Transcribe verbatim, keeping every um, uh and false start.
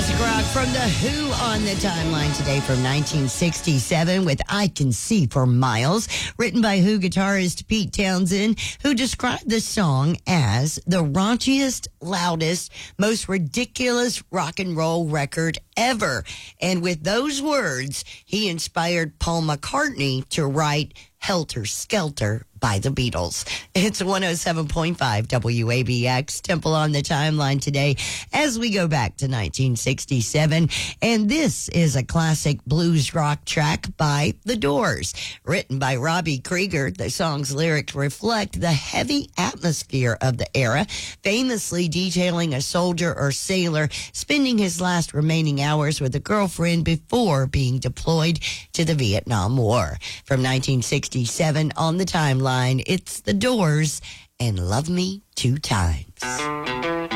Classic rock from The Who on the timeline today from nineteen sixty-seven with I Can See for Miles, written by Who guitarist Pete Townsend, who described the song as the raunchiest, loudest, most ridiculous rock and roll record ever. And with those words, he inspired Paul McCartney to write Helter Skelter by the Beatles. It's one oh seven point five W A B X, Temple on the timeline today as we go back to nineteen sixty-seven. And this is a classic blues rock track by The Doors, written by Robbie Krieger. The song's lyrics reflect the heavy atmosphere of the era, famously detailing a soldier or sailor spending his last remaining hours with a girlfriend before being deployed to the Vietnam War. From nineteen sixty-seven on the timeline, it's The Doors and Love Me Two Times.